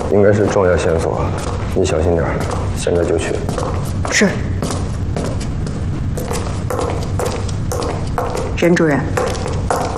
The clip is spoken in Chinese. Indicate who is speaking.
Speaker 1: 应该是重要线索，你小心点，现在就去。
Speaker 2: 是。任主任。